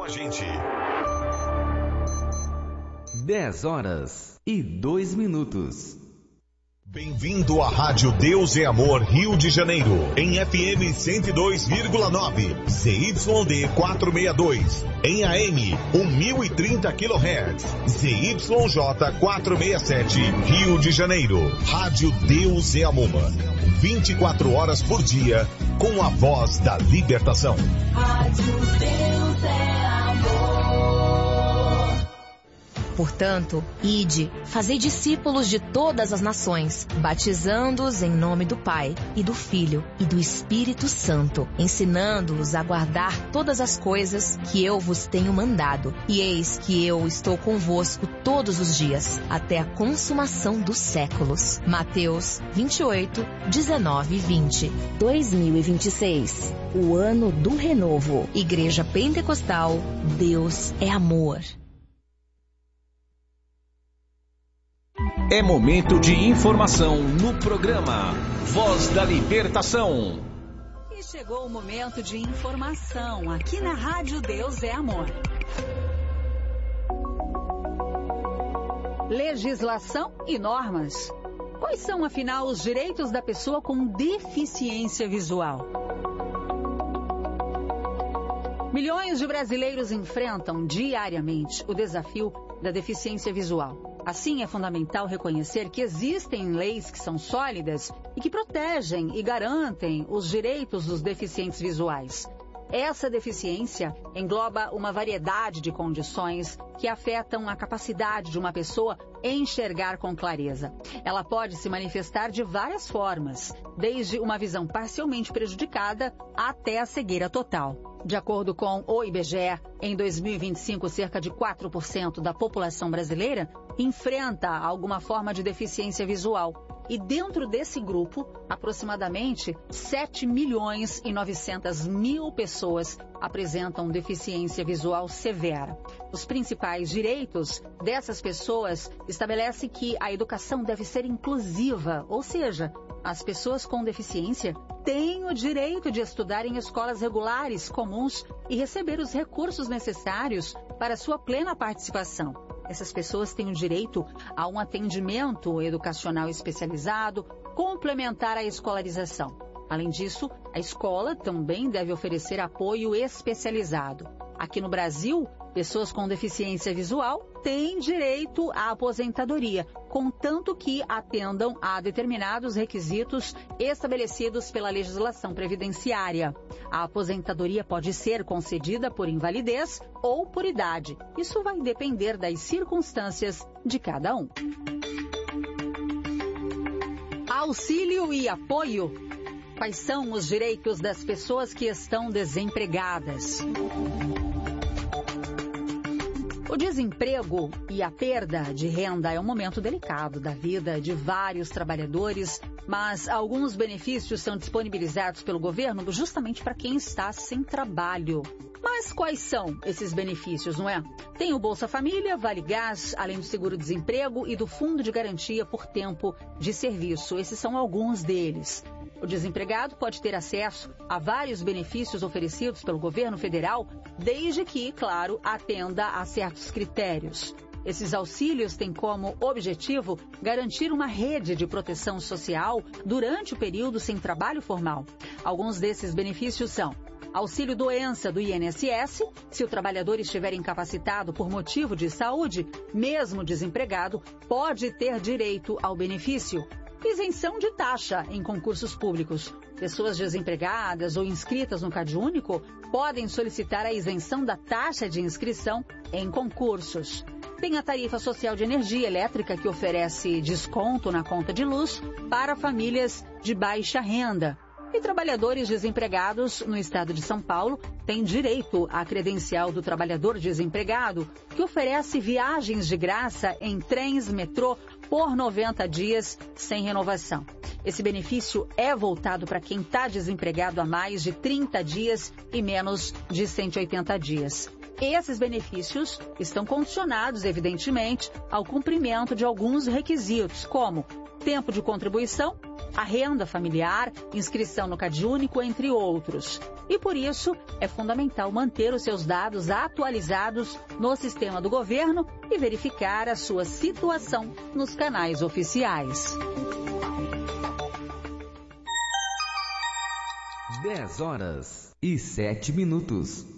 a gente. 10h02. Bem-vindo à Rádio Deus é Amor Rio de Janeiro, em FM 102,9, ZYD 462, em AM 1030 kHz, ZYJ 467, Rio de Janeiro. Rádio Deus é Amor, 24 horas por dia, com a voz da libertação. Rádio Deus é Amor. Portanto, ide, fazei discípulos de todas as nações, batizando-os em nome do Pai, e do Filho, e do Espírito Santo, ensinando-os a guardar todas as coisas que eu vos tenho mandado. E eis que eu estou convosco todos os dias, até a consumação dos séculos. Mateus 28, 19 e 20. 2026, o ano do renovo. Igreja Pentecostal, Deus é Amor. É momento de informação no programa Voz da Libertação. E chegou o momento de informação aqui na Rádio Deus é Amor. Legislação e normas. Quais são, afinal, os direitos da pessoa com deficiência visual? Milhões de brasileiros enfrentam diariamente o desafio da deficiência visual. Assim, é fundamental reconhecer que existem leis que são sólidas e que protegem e garantem os direitos dos deficientes visuais. Essa deficiência engloba uma variedade de condições que afetam a capacidade de uma pessoa enxergar com clareza. Ela pode se manifestar de várias formas, desde uma visão parcialmente prejudicada até a cegueira total. De acordo com o IBGE, em 2025, cerca de 4% da população brasileira enfrenta alguma forma de deficiência visual. E dentro desse grupo, aproximadamente 7.900.000 pessoas apresentam deficiência visual severa. Os principais direitos dessas pessoas estabelecem que a educação deve ser inclusiva, ou seja, as pessoas com deficiência têm o direito de estudar em escolas regulares, comuns e receber os recursos necessários para sua plena participação. Essas pessoas têm o direito a um atendimento educacional especializado, complementar à escolarização. Além disso, a escola também deve oferecer apoio especializado. Aqui no Brasil, pessoas com deficiência visual têm direito à aposentadoria, contanto que atendam a determinados requisitos estabelecidos pela legislação previdenciária. A aposentadoria pode ser concedida por invalidez ou por idade. Isso vai depender das circunstâncias de cada um. Auxílio e apoio. Quais são os direitos das pessoas que estão desempregadas? O desemprego e a perda de renda é um momento delicado da vida de vários trabalhadores, mas alguns benefícios são disponibilizados pelo governo justamente para quem está sem trabalho. Mas quais são esses benefícios, não é? Tem o Bolsa Família, Vale Gás, além do seguro-desemprego e do Fundo de Garantia por Tempo de Serviço. Esses são alguns deles. O desempregado pode ter acesso a vários benefícios oferecidos pelo governo federal, desde que, claro, atenda a certos critérios. Esses auxílios têm como objetivo garantir uma rede de proteção social durante o período sem trabalho formal. Alguns desses benefícios são: auxílio doença do INSS, se o trabalhador estiver incapacitado por motivo de saúde, mesmo desempregado, pode ter direito ao benefício. Isenção de taxa em concursos públicos. Pessoas desempregadas ou inscritas no CadÚnico podem solicitar a isenção da taxa de inscrição em concursos. Tem a tarifa social de energia elétrica, que oferece desconto na conta de luz para famílias de baixa renda. E trabalhadores desempregados no estado de São Paulo têm direito à credencial do trabalhador desempregado, que oferece viagens de graça em trens, metrô, por 90 dias sem renovação. Esse benefício é voltado para quem está desempregado há mais de 30 dias e menos de 180 dias. Esses benefícios estão condicionados, evidentemente, ao cumprimento de alguns requisitos, como tempo de contribuição, a renda familiar, inscrição no CadÚnico, entre outros. E por isso, é fundamental manter os seus dados atualizados no sistema do governo e verificar a sua situação nos canais oficiais. 10 horas e 7 minutos.